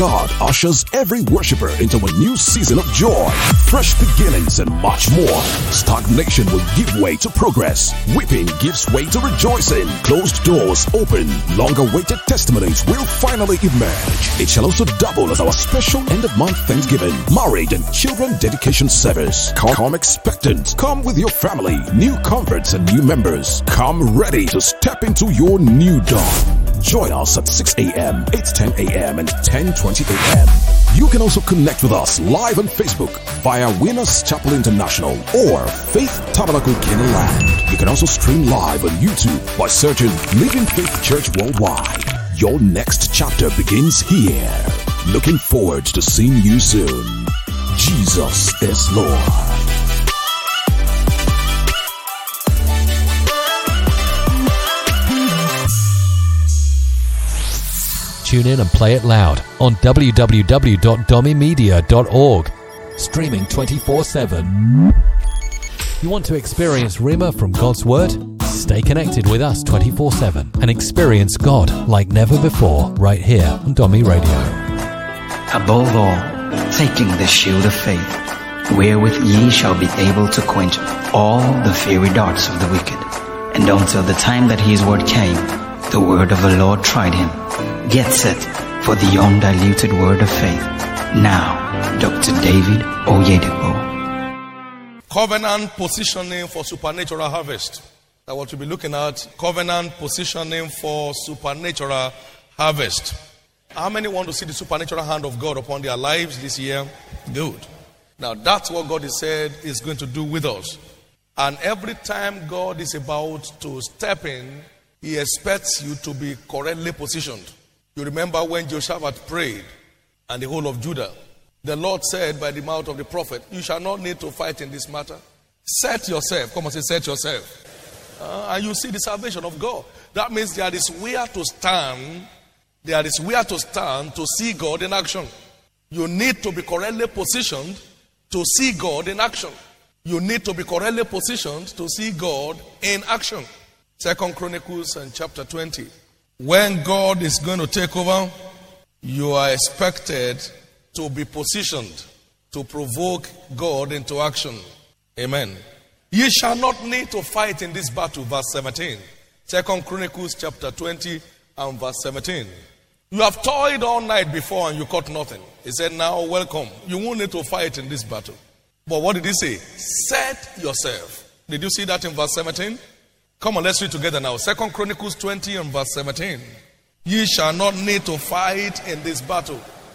God ushers every worshiper into a new season of joy, fresh beginnings, and much more. Stagnation will give way to progress. Weeping gives way to rejoicing. Closed doors open. Long-awaited testimonies will finally emerge. It shall also double as our special end-of-month Thanksgiving, marriage, and children dedication service. Come expectant. Come with your family, new converts, and new members. Come ready to step into your new dawn. Join us at 6 a.m., 8:10 a.m., and 10:20 a.m. You can also connect with us live on Facebook via Winners Chapel International or Faith Tabernacle Canaanland. You can also stream live on YouTube by searching Living Faith Church Worldwide. Your next chapter begins here. Looking forward to seeing you soon. Jesus is Lord. Tune in and play it loud on www.domimedia.org. Streaming 24/7. You want to experience Rhema from God's Word? Stay connected with us 24/7 and experience God like never before right here on Domi Radio. Above all, taking the shield of faith, wherewith ye shall be able to quench all the fiery darts of the wicked. And until the time that his word came, the word of the Lord tried him. Get set for the undiluted word of faith. Now, Dr. David Oyedepo. Covenant positioning for supernatural harvest. That's what we'll be looking at. Covenant positioning for supernatural harvest. How many want to see the supernatural hand of God upon their lives this year? Good. Now, that's what God has said is going to do with us. And every time God is about to step in, He expects you to be correctly positioned. You remember when Jehoshaphat prayed and the whole of Judah, the Lord said by the mouth of the prophet, you shall not need to fight in this matter. Set yourself. Come on, say, set yourself. And you see the salvation of God. That means there is where to stand. There is where to stand to see God in action. You need to be correctly positioned to see God in action. You need to be correctly positioned to see God in action. 2 Chronicles and chapter 20. When God is going to take over, you are expected to be positioned to provoke God into action. Amen. Ye shall not need to fight in this battle, verse 17. 2 Chronicles chapter 20 and verse 17. You have toiled all night before and you caught nothing. He said, now welcome. You won't need to fight in this battle. But what did he say? Set yourself. Did you see that in verse 17? Come on, let's read together now. 2 Chronicles 20 and verse 17. Ye shall not need to fight in this battle.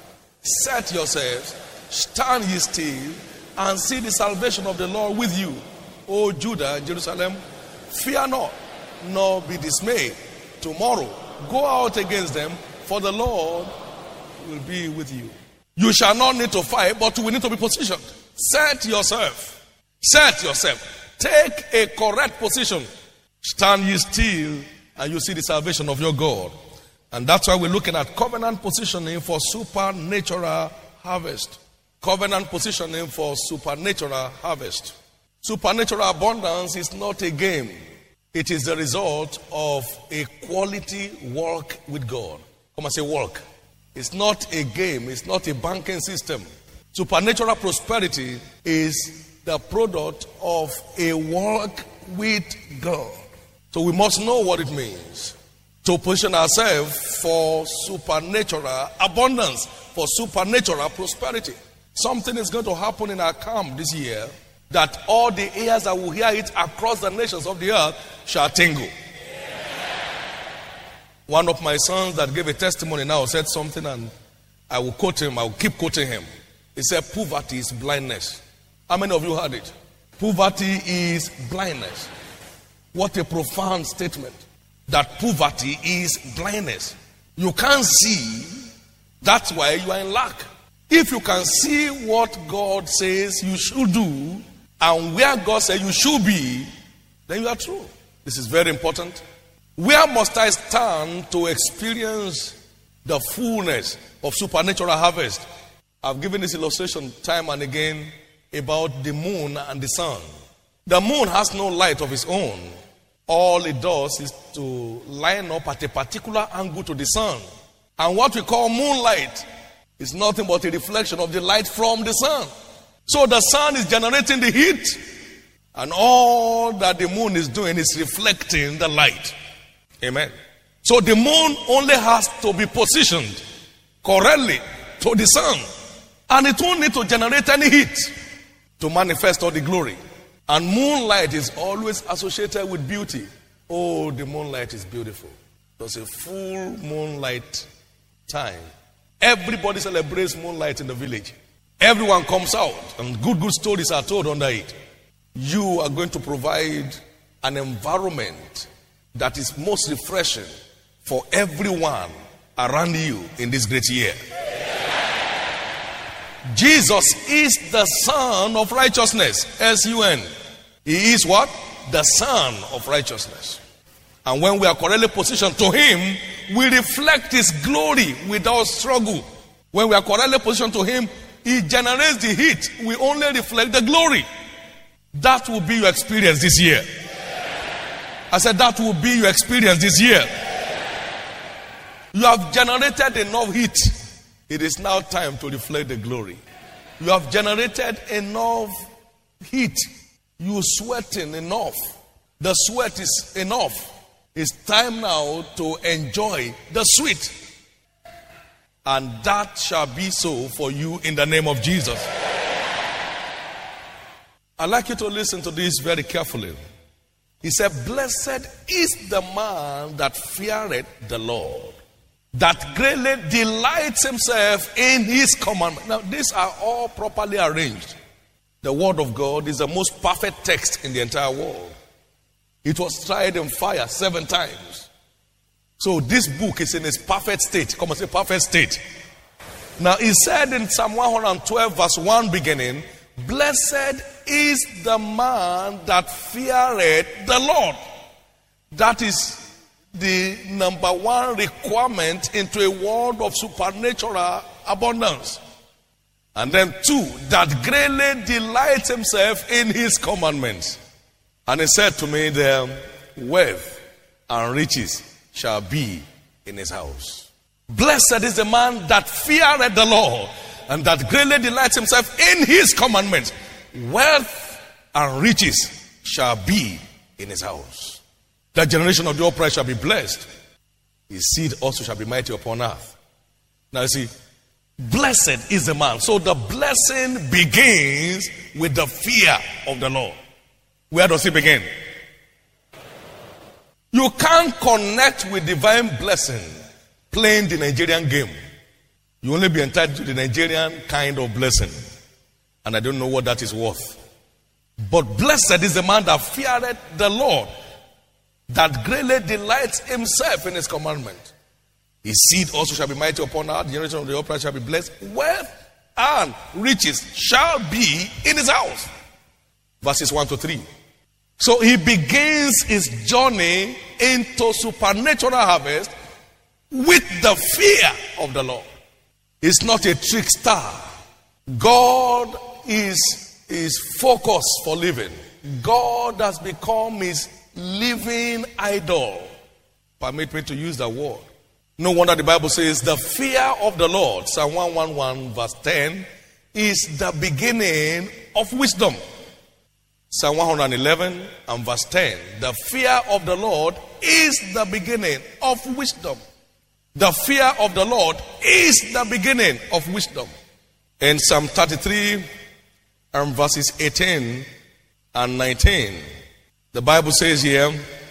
Set yourselves, stand ye still, and see the salvation of the Lord with you. O Judah and Jerusalem, fear not, nor be dismayed. Tomorrow, go out against them, for the Lord will be with you. You shall not need to fight, but we need to be positioned. Set yourself. Set yourself. Take a correct position. Stand ye still, and you see the salvation of your God. And that's why we're looking at covenant positioning for supernatural harvest. Covenant positioning for supernatural harvest. Supernatural abundance is not a game. It is the result of a quality walk with God. Come and say walk. It's not a game. It's not a banking system. Supernatural prosperity is the product of a walk with God. So we must know what it means to position ourselves for supernatural abundance, for supernatural prosperity. Something is going to happen in our camp this year that all the ears that will hear it across the nations of the earth shall tingle. One of my sons that gave a testimony now said something, and I will quote him, I will keep quoting him. He said, poverty is blindness. How many of you heard it? Poverty is blindness. What a profound statement. That poverty is blindness. You can't see, that's why you are in lack. If you can see what God says you should do and where God says you should be, then you are true. This is very important. Where must I stand to experience the fullness of supernatural harvest? I've given this illustration time and again about the moon and the sun. The moon has no light of its own. All it does is to line up at a particular angle to the sun. And what we call moonlight is nothing but a reflection of the light from the sun. So the sun is generating the heat, and all that the moon is doing is reflecting the light. Amen. So the moon only has to be positioned correctly to the sun, and it won't need to generate any heat to manifest all the glory. And moonlight is always associated with beauty. Oh, the moonlight is beautiful. There's a full moonlight time. Everybody celebrates moonlight in the village. Everyone comes out, and good stories are told under it. You are going to provide an environment that is most refreshing for everyone around you in this great year. Jesus is the Son of Righteousness. S-U-N. He is what? The Son of Righteousness. And when we are correctly positioned to Him, we reflect His glory without struggle. When we are correctly positioned to Him, He generates the heat. We only reflect the glory. That will be your experience this year. I said that will be your experience this year. You have generated enough heat. It is now time to reflect the glory. You have generated enough heat. You sweating enough. The sweat is enough. It's time now to enjoy the sweet. And that shall be so for you in the name of Jesus. I'd like you to listen to this very carefully. He said, blessed is the man that feareth the Lord, that greatly delights himself in His commandment. Now, these are all properly arranged. The Word of God is the most perfect text in the entire world. It was tried in fire 7 times. So this book is in its perfect state. Come on, say perfect state. Now, he said in Psalm 112 verse 1 beginning, blessed is the man that feareth the Lord. That is the number one requirement into a world of supernatural abundance. And then 2, that greatly delights himself in His commandments. And he said to me, the wealth and riches shall be in his house. Blessed is the man that feareth the Lord, and that greatly delights himself in His commandments. Wealth and riches shall be in his house. The generation of the upright shall be blessed. His seed also shall be mighty upon earth. Now you see, blessed is the man. So the blessing begins with the fear of the Lord. Where does it begin? You can't connect with divine blessing playing the Nigerian game. You only be entitled to the Nigerian kind of blessing. And I don't know what that is worth. But blessed is the man that feareth the Lord, that greatly delights himself in His commandment. His seed also shall be mighty upon earth. The generation of the upright shall be blessed. Wealth and riches shall be in his house. Verses 1 to 3. So he begins his journey into supernatural harvest with the fear of the Lord. He's not a trickster. God is his focus for living. God has become his living idol. Permit me to use that word. No wonder the Bible says the fear of the Lord, Psalm 111 verse 10, is the beginning of wisdom. Psalm 111 and verse 10. The fear of the Lord is the beginning of wisdom. The fear of the Lord is the beginning of wisdom. In Psalm 33 and verses 18 and 19, the Bible says here,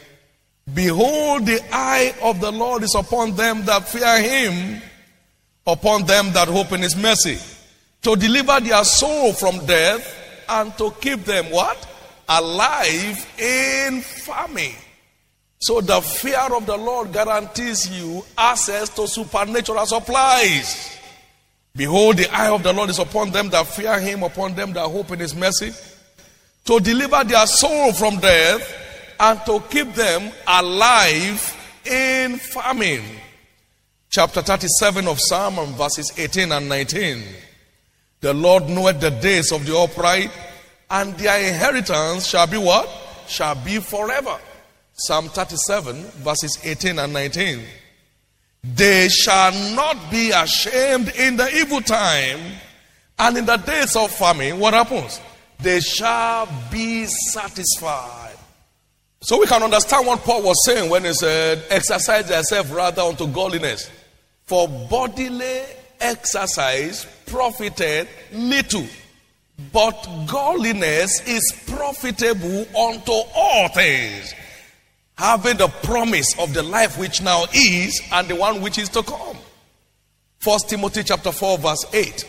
behold, the eye of the Lord is upon them that fear Him, upon them that hope in His mercy, to deliver their soul from death, and to keep them what? Alive in famine. So the fear of the Lord guarantees you access to supernatural supplies. Behold, the eye of the Lord is upon them that fear Him, upon them that hope in His mercy, to deliver their soul from death, and to keep them alive in famine. Chapter 37 of Psalm, verses 18 and 19. The Lord knoweth the days of the upright, and their inheritance shall be what? Shall be forever. Psalm 37, verses 18 and 19. They shall not be ashamed in the evil time, and in the days of famine, what happens? They shall be satisfied. So we can understand what Paul was saying when he said, exercise yourself rather unto godliness. For bodily exercise profited little, but godliness is profitable unto all things, having the promise of the life which now is and the one which is to come. 1 Timothy chapter 4 verse 8.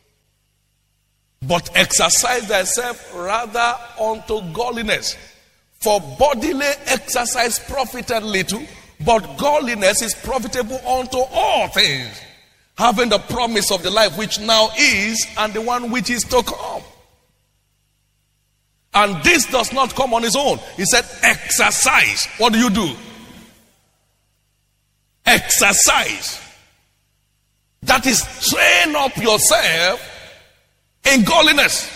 But exercise thyself rather unto godliness. For bodily exercise profited little, but godliness is profitable unto all things, having the promise of the life which now is and the one which is to come. And this does not come on its own. He said, exercise. What do? Exercise. That is, train up yourself in godliness.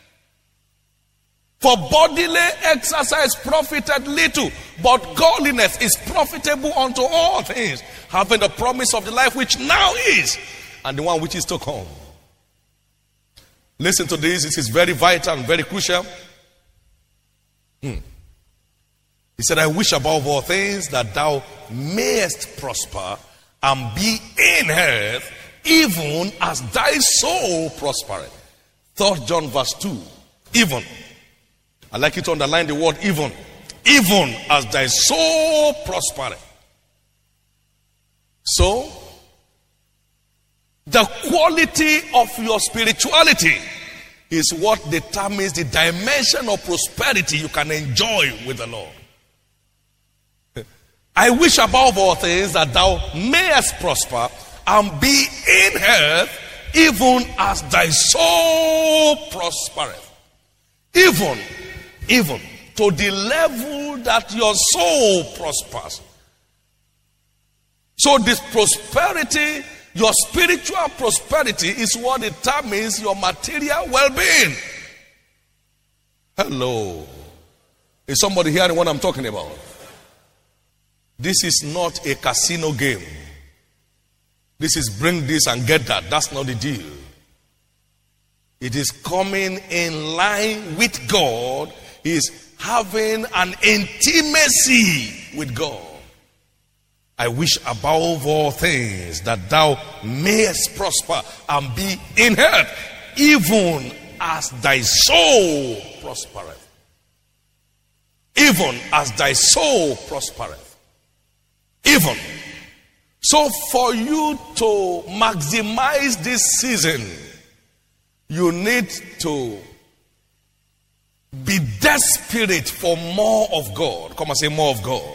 For bodily exercise profited little, but godliness is profitable unto all things, having the promise of the life which now is and the one which is to come. Listen to this. This is very vital and very crucial. He said, I wish above all things that thou mayest prosper and be in health, even as thy soul prospereth. 3 John verse 2. Even. I like you to underline the word even. Even as thy soul prospereth. So, the quality of your spirituality is what determines the dimension of prosperity you can enjoy with the Lord. I wish above all things that thou mayest prosper and be in health, even as thy soul prospereth. Even to the level that your soul prospers. So this prosperity, your spiritual prosperity, is what determines your material well-being. Hello. Is somebody hearing what I'm talking about? This is not a casino game. This is bring this and get that. That's not the deal. It is coming in line with God. Is having an intimacy with God. I wish above all things that thou mayest prosper and be in health, even as thy soul prospereth. Even as thy soul prospereth. Even. So for you to maximize this season, you need to be desperate for more of God. Come and say more of God.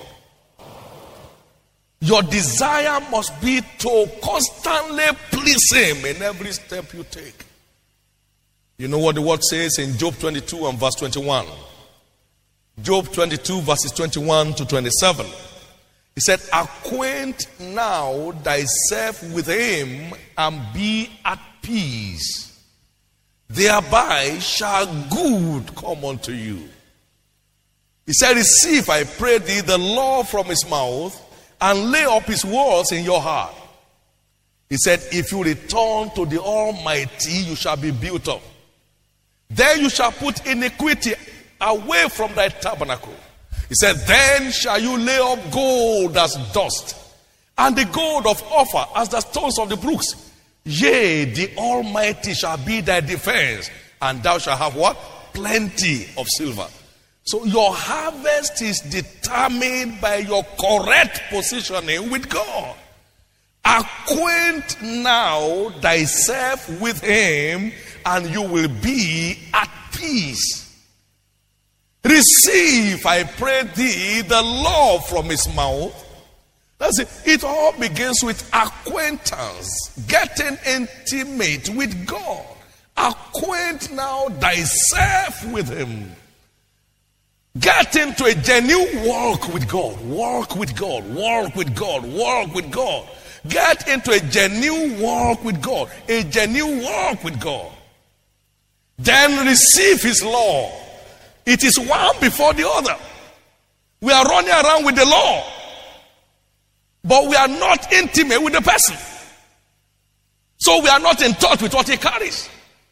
Your desire must be to constantly please Him in every step you take. You know what the word says in Job 22 and verse 21. Job 22 verses 21 to 27. He said, acquaint now thyself with Him and be at peace. Thereby shall good come unto you. He said, receive, I pray thee, the law from His mouth, and lay up His words in your heart. He said, if you return to the Almighty, you shall be built up. Then you shall put iniquity away from thy tabernacle. He said, then shall you lay up gold as dust, and the gold of Ophir as the stones of the brooks. Yea, the Almighty shall be thy defense, and thou shalt have what? Plenty of silver. So your harvest is determined by your correct positioning with God. Acquaint now thyself with Him, and you will be at peace. Receive, I pray thee, the law from His mouth. That's it. It all begins with acquaintance, getting intimate with God. Acquaint now thyself with Him. Get into a genuine walk with God. Walk with God. Walk with God. Walk with God. Get into a genuine walk with God. A genuine walk with God. Then receive His law. It is one before the other. We are running around with the law. But we are not intimate with the person. So we are not in touch with what he carries.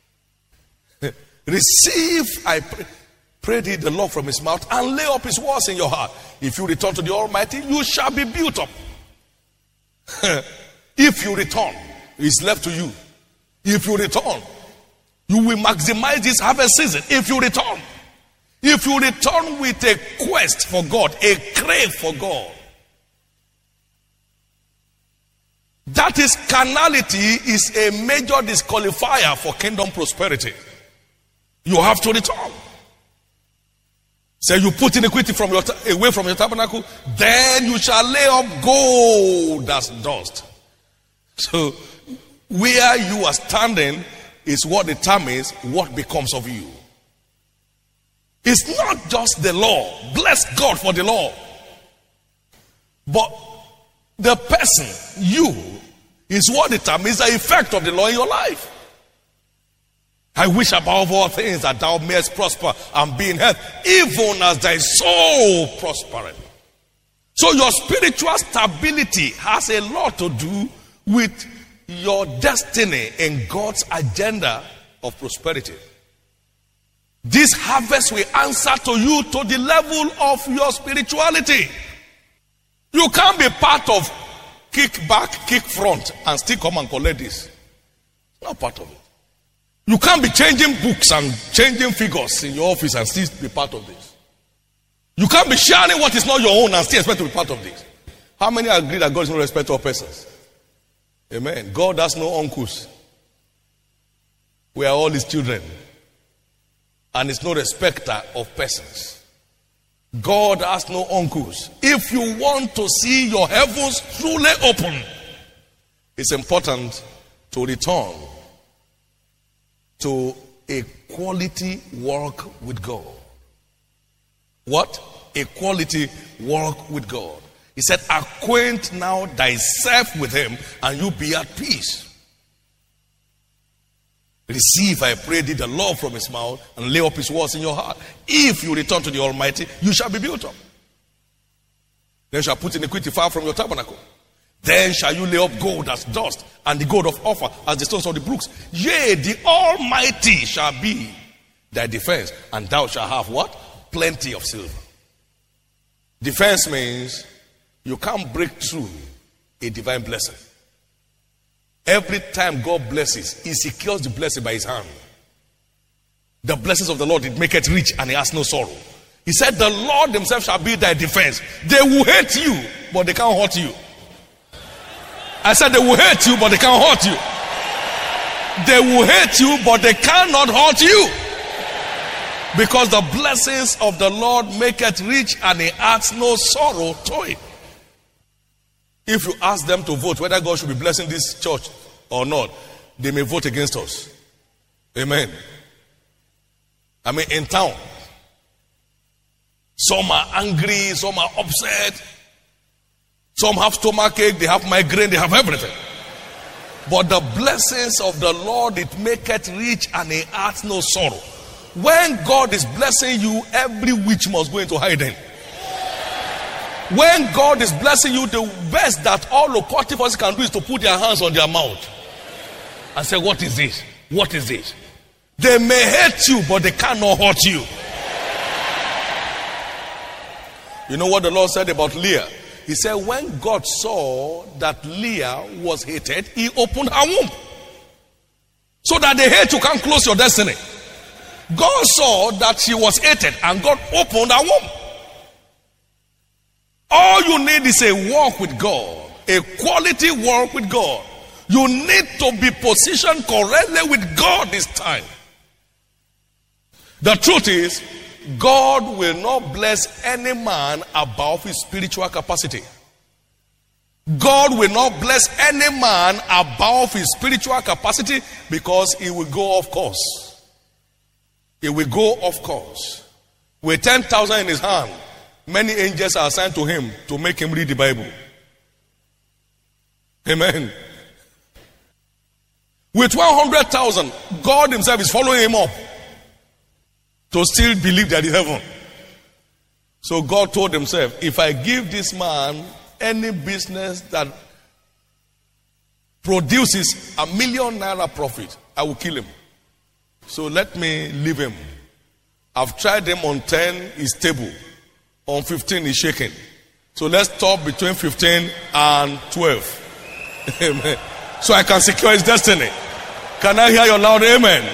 Receive, I pray thee, the Lord from his mouth, and lay up his words in your heart. If you return to the Almighty, you shall be built up. If you return, it's left to you. If you return, you will maximize this harvest season. If you return with a quest for God, a crave for God, that is, carnality is a major disqualifier for kingdom prosperity. You have to return. So you put iniquity away from your tabernacle, then you shall lay up gold as dust. So where you are standing is what determines what becomes of you. It's not just the law. Bless God for the law. But the person, you, is what determines the effect of the law in your life. I wish above all things that thou mayest prosper and be in health, even as thy soul prospereth. So your spiritual stability has a lot to do with your destiny in God's agenda of prosperity. This harvest will answer to you to the level of your spirituality. You can't be part of kick back, kick front, and still come and collect this. Not part of it. You can't be changing books and changing figures in your office and still be part of this. You can't be sharing what is not your own and still expect to be part of this. How many agree that God is no respecter of persons? Amen. God has no uncles. We are all his children. And is no respecter of persons. God has no uncles. If you want to see your heavens truly open, it's important to return to a quality walk with God. What? A quality walk with God. He said, acquaint now thyself with him, and you be at peace. Receive, I pray thee, the law from his mouth, and lay up his words in your heart. If you return to the Almighty, you shall be built up. Then shall put iniquity far from your tabernacle. Then shall you lay up gold as dust, and the gold of Ophir as the stones of the brooks. Yea, the Almighty shall be thy defense, and thou shalt have what? Plenty of silver. Defense means you can't break through a divine blessing. Every time God blesses, he secures the blessing by his hand. The blessings of the Lord, it maketh rich, and he has no sorrow. He said, the Lord himself shall be thy defense. They will hate you, but they can't hurt you. I said they will hate you, but they can't hurt you. They will hate you, but they cannot hurt you. Because the blessings of the Lord maketh rich, and he adds no sorrow to it. If you ask them to vote whether God should be blessing this church or not, they may vote against us. Amen. I mean, in town, some are angry, some are upset, some have stomachache, they have migraine, they have everything. But the blessings of the Lord, it maketh rich, and he adds no sorrow. When God is blessing you, every witch must go into hiding. When God is blessing you, the best that all occultic forces can do is to put their hands on their mouth and say, what is this? What is this? They may hate you, but they cannot hurt you. You know what the Lord said about Leah? He said, when God saw that Leah was hated, he opened her womb. So that the hate you can't close your destiny. God saw that she was hated, and God opened her womb. All you need is a walk with God, a quality walk with God. You need to be positioned correctly with God this time. The truth is, God will not bless any man above his spiritual capacity. God will not bless any man above his spiritual capacity, because he will go off course. He will go off course. With 10,000 in his hand, many angels are assigned to him to make him read the Bible. Amen. With 100,000, God himself is following him up to still believe that he's heaven. So God told himself, if I give this man any business that produces ₦1 million profit, I will kill him. So let me leave him. I've tried him on 10, he's stable. On 15, he's shaking. So let's stop between 15 and 12. Amen. So I can secure his destiny. Can I hear your loud amen?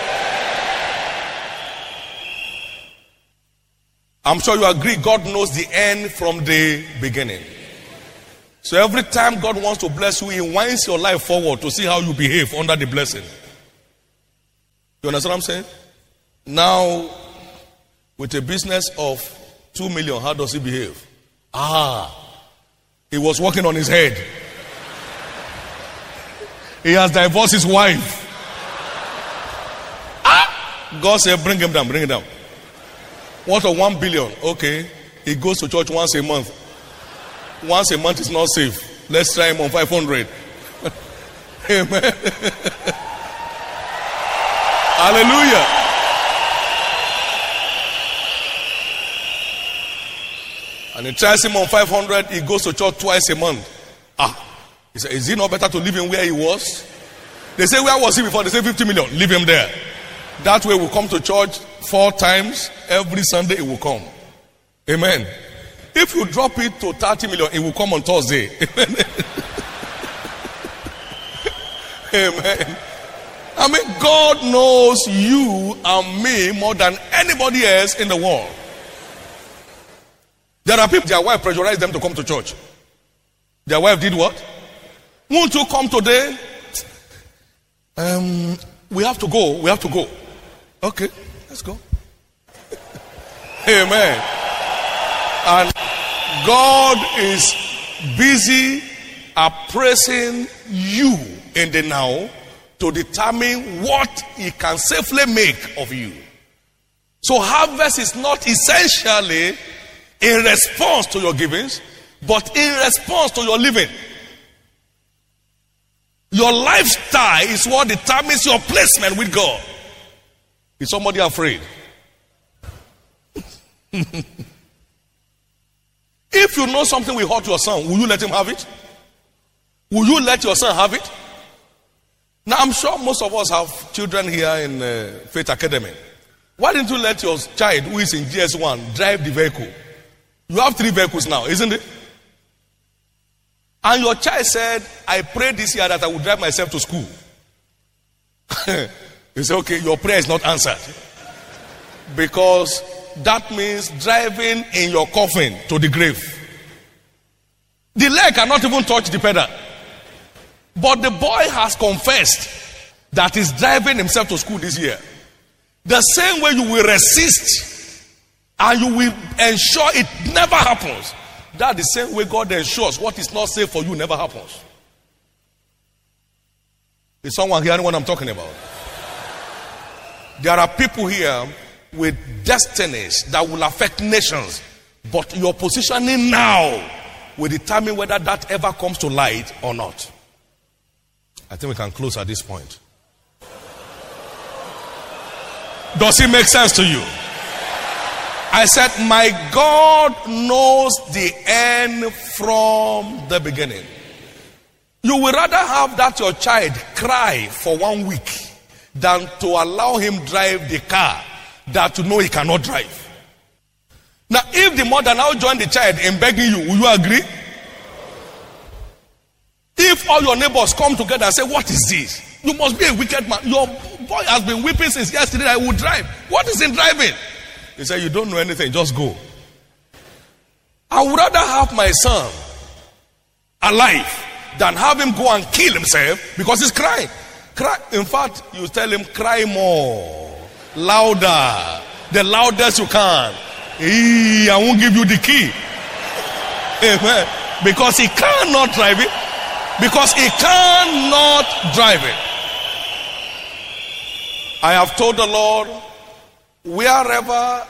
I'm sure you agree, God knows the end from the beginning. So every time God wants to bless you, He winds your life forward to see how you behave under the blessing. You understand what I'm saying? Now, with a business of 2 million, how does he behave? He was working on his head. He has divorced his wife. God said, bring him down, bring him down. What of 1 billion? Okay. He goes to church once a month. Once a month is not safe. Let's try him on 500. Amen. Hallelujah. And he tries him on 500. He goes to church twice a month. He said, is it not better to leave him where he was? They say, where was he before? They say 50 million. Leave him there. That way we'll come to church 4 times. Every Sunday it will come. Amen. If you drop it to 30 million, it will come on Thursday. Amen. Amen. I mean, God knows you and me more than anybody else in the world. There are people, their wife pressurized them to come to church. Their wife did what? Won't you come today? We have to go. We have to go. Okay, let's go. Amen. And God is busy appraising you in the now to determine what He can safely make of you. So harvest is not essentially in response to your givings, but in response to your living. Your lifestyle is what determines your placement with God. Is somebody afraid? If you know something will hurt your son, will you let him have it? Will you let your son have it? Now, I'm sure most of us have children here in Faith Academy. Why didn't you let your child who is in GS1 drive the vehicle? You have 3 vehicles now, isn't it? And your child said, I prayed this year that I would drive myself to school. You say, okay, your prayer is not answered. Because that means driving in your coffin to the grave. The leg cannot even touch the pedal. But the boy has confessed that he's driving himself to school this year. The same way you will resist and you will ensure it never happens. That's the same way God ensures what is not safe for you never happens. Is someone hearing what I'm talking about? There are people here with destinies that will affect nations, but your positioning now will determine whether that ever comes to light or not. I think we can close at this point. Does it make sense to you? I said, my God knows the end from the beginning. You would rather have that your child cry for 1 week than to allow him drive the car that you know he cannot drive. Now, if the mother now join the child in begging you, will you agree? If all your neighbors come together and say, what is this? You must be a wicked man. Your boy has been weeping since yesterday. I will drive. What is in driving? He said, you don't know anything. Just go. I would rather have my son alive than have him go and kill himself because he's crying. Cry. In fact, you tell him, cry more. Louder. The loudest you can. I won't give you the key. Amen. Because he cannot drive it. Because he cannot drive it. I have told the Lord, wherever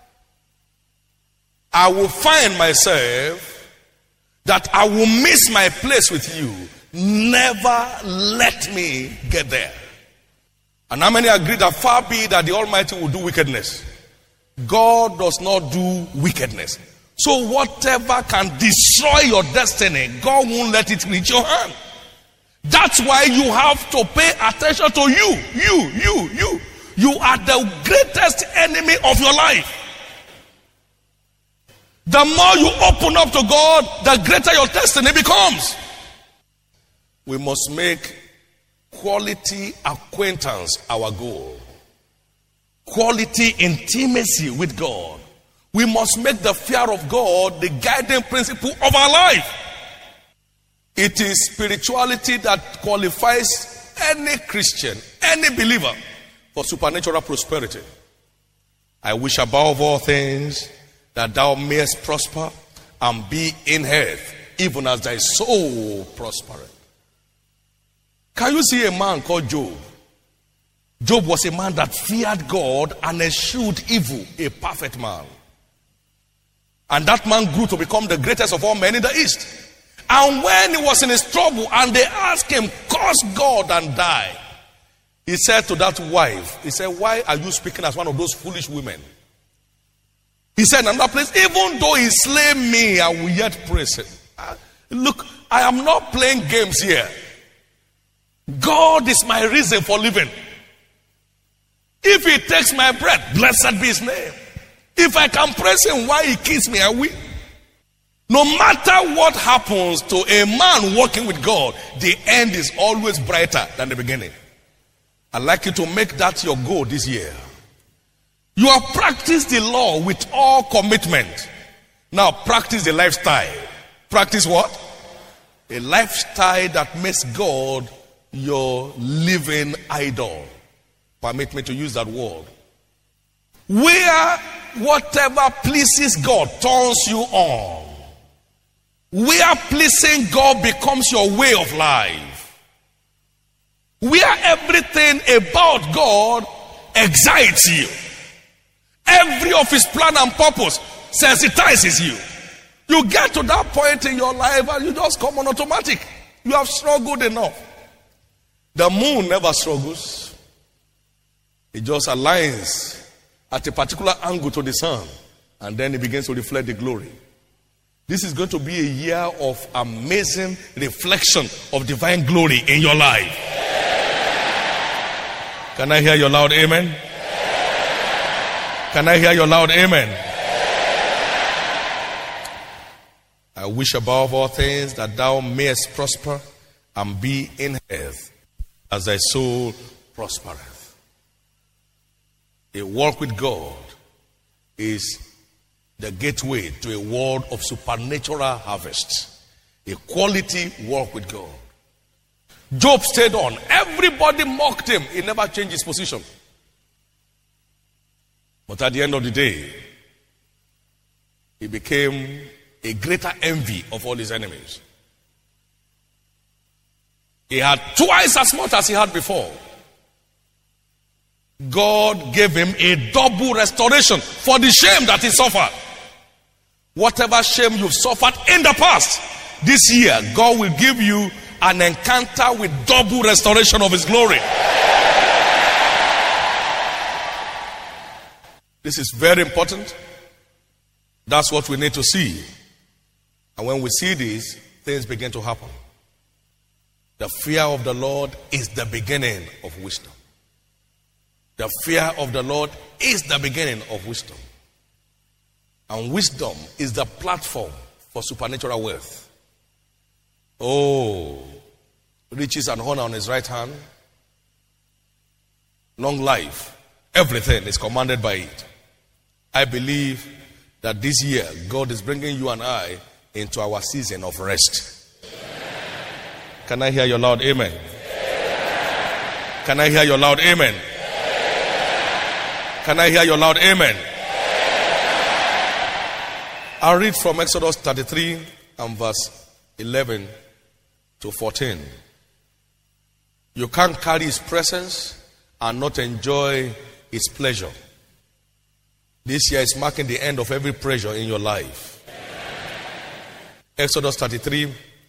I will find myself, that I will miss my place with you, never let me get there. And how many agree that far be that the Almighty will do wickedness? God does not do wickedness. So whatever can destroy your destiny, God won't let it reach your hand. That's why you have to pay attention to you. You are the greatest enemy of your life. The more you open up to God, the greater your destiny becomes. We must make quality acquaintance our goal. Quality intimacy with God. We must make the fear of God the guiding principle of our life. It is spirituality that qualifies any Christian, any believer, for supernatural prosperity. I wish above all things that thou mayest prosper and be in health, even as thy soul prospereth. Can you see a man called Job? Job was a man that feared God and eschewed evil, a perfect man. And that man grew to become the greatest of all men in the East. And when he was in his trouble and they asked him, curse God and die, he said to that wife, he said, why are you speaking as one of those foolish women? He said in another place, even though he slay me, I will yet praise him. Look, I am not playing games here. God is my reason for living. If he takes my breath, blessed be his name. If I can praise him while he kills me, I will. No matter what happens to a man walking with God, the end is always brighter than the beginning. I'd like you to make that your goal this year. You have practiced the law with all commitment. Now practice the lifestyle. Practice what? A lifestyle that makes God your living idol. Permit me to use that word. Where whatever pleases God turns you on. Where pleasing God becomes your way of life. Where everything about God excites you. Every of his plan and purpose sensitizes you. You get to that point in your life and you just come on automatic. You have struggled enough. The moon never struggles. It just aligns at a particular angle to the sun, and then it begins to reflect the glory. This is going to be a year of amazing reflection of divine glory in your life. Can I hear your loud amen? Can I hear your loud amen? I wish above all things that thou mayest prosper and be in health as thy soul prospereth. A walk with God is the gateway to a world of supernatural harvest. A quality walk with God. Job stayed on. Everybody mocked him. He never changed his position. But at the end of the day, he became a greater envy of all his enemies. He had twice as much as he had before. God gave him a double restoration for the shame that he suffered. Whatever shame you've suffered in the past, this year, God will give you an encounter with double restoration of his glory. This is very important. That's what we need to see. And when we see this, things begin to happen. The fear of the Lord is the beginning of wisdom. The fear of the Lord is the beginning of wisdom. And wisdom is the platform for supernatural wealth. Oh, riches and honor on his right hand. Long life. Everything is commanded by it. I believe that this year, God is bringing you and I into our season of rest. Can I hear your loud amen? Can I hear your loud amen? Can I hear your loud amen? I'll read from Exodus 33 and verse 11 to 14. You can't carry his presence and not enjoy his pleasure. This year is marking the end of every pressure in your life. Exodus 33,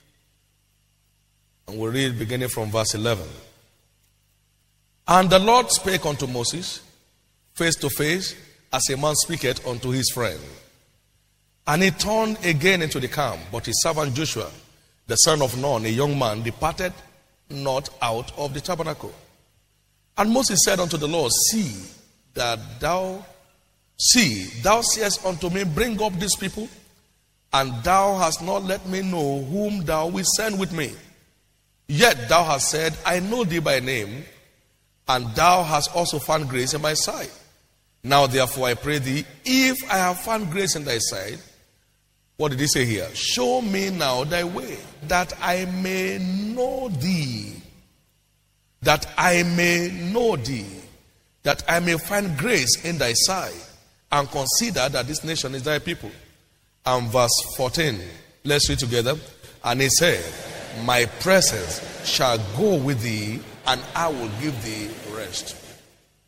and we'll read beginning from verse 11. And the Lord spake unto Moses face to face, as a man speaketh unto his friend. And he turned again into the camp, but his servant Joshua, the son of Nun, a young man, departed not out of the tabernacle. And Moses said unto the Lord, thou seest unto me, bring up these people, and thou hast not let me know whom thou wilt send with me. Yet thou hast said, I know thee by name, and thou hast also found grace in my sight. Now therefore I pray thee, if I have found grace in thy sight, what did he say here? Show me now thy way, that I may know thee. That I may know thee. That I may find grace in thy sight, and consider that this nation is thy people. And verse 14, let's read together. And he said, my presence shall go with thee, and I will give thee rest.